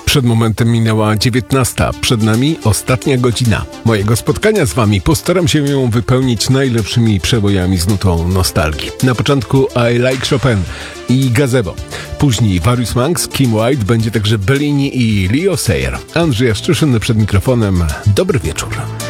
Przed momentem minęła 19. Przed nami ostatnia godzina mojego spotkania z wami. Postaram się ją wypełnić najlepszymi przebojami z nutą nostalgii. Na początku I Like Chopin i Gazebo. Później Various Monks, Kim White, będzie także Bellini i Leo Sayer. Andrzej Jaszczyszyn przed mikrofonem. Dobry wieczór.